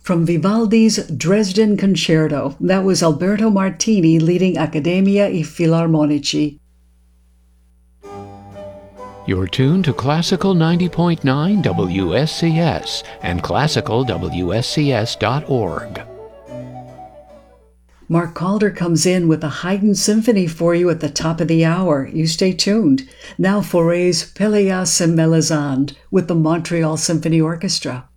From Vivaldi's Dresden Concerto, that was Alberto Martini leading Accademia I Filarmonici. You're tuned to Classical 90.9 WSCS and classicalwscs.org. Mark Calder comes in with a Haydn symphony for you at the top of the hour. You stay tuned. Now Fauré's Pelléas et Mélisande with the Montreal Symphony Orchestra.